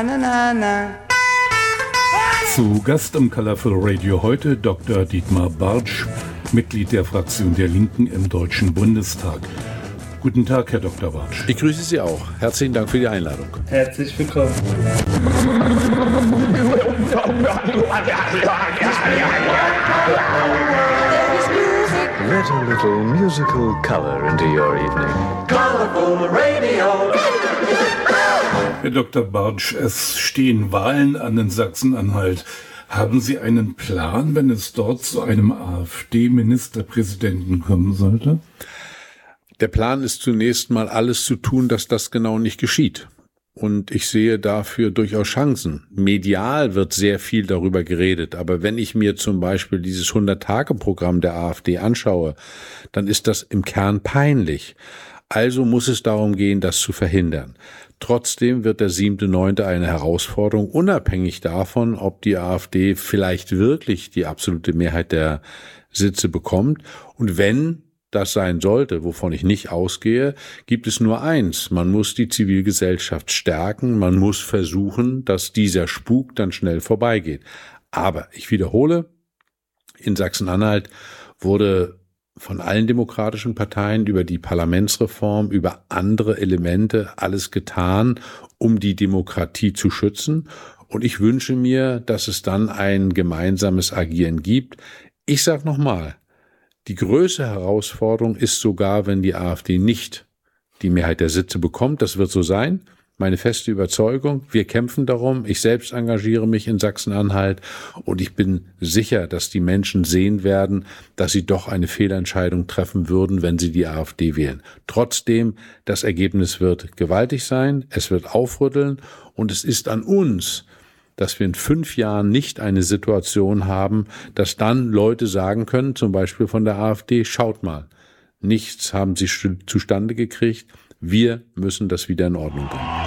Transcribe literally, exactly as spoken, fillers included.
Na, na, na. Zu Gast im Colorful Radio heute Doktor Dietmar Bartsch, Mitglied der Fraktion der Linken im Deutschen Bundestag. Guten Tag, Herr Doktor Bartsch. Ich grüße Sie auch. Herzlichen Dank für die Einladung. Herzlich willkommen. Let a little musical color into your evening. Colorful Radio. Herr Doktor Bartsch, es stehen Wahlen an in Sachsen-Anhalt. Haben Sie einen Plan, wenn es dort zu einem AfD-Ministerpräsidenten kommen sollte? Der Plan ist zunächst mal alles zu tun, dass das genau nicht geschieht. Und ich sehe dafür durchaus Chancen. Medial wird sehr viel darüber geredet, aber wenn ich mir zum Beispiel dieses hundert-Tage-Programm der AfD anschaue, dann ist das im Kern peinlich. Also muss es darum gehen, das zu verhindern. Trotzdem wird der siebte neunte eine Herausforderung, unabhängig davon, ob die AfD vielleicht wirklich die absolute Mehrheit der Sitze bekommt. Und wenn das sein sollte, wovon ich nicht ausgehe, gibt es nur eins. Man muss die Zivilgesellschaft stärken, man muss versuchen, dass dieser Spuk dann schnell vorbeigeht. Aber ich wiederhole, in Sachsen-Anhalt wurde von allen demokratischen Parteien über die Parlamentsreform, über andere Elemente alles getan, um die Demokratie zu schützen. Und ich wünsche mir, dass es dann ein gemeinsames Agieren gibt. Ich sage nochmal, die größte Herausforderung ist sogar, wenn die AfD nicht die Mehrheit der Sitze bekommt. Das wird so sein. Meine feste Überzeugung, wir kämpfen darum. Ich selbst engagiere mich in Sachsen-Anhalt und ich bin sicher, dass die Menschen sehen werden, dass sie doch eine Fehlentscheidung treffen würden, wenn sie die AfD wählen. Trotzdem, das Ergebnis wird gewaltig sein, es wird aufrütteln und es ist an uns, dass wir in fünf Jahren nicht eine Situation haben, dass dann Leute sagen können, zum Beispiel von der AfD, schaut mal, nichts haben sie zustande gekriegt, wir müssen das wieder in Ordnung bringen.